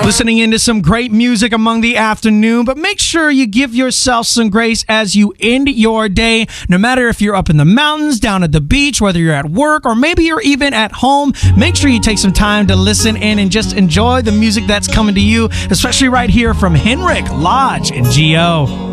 Listening into some great music among the afternoon, but make sure you give yourself some grace as you end your day. No matter if you're up in the mountains, down at the beach, whether you're at work, or maybe you're even at home, make sure you take some time to listen in and just enjoy the music that's coming to you, especially right here from Henrik, Lodge, and Gio.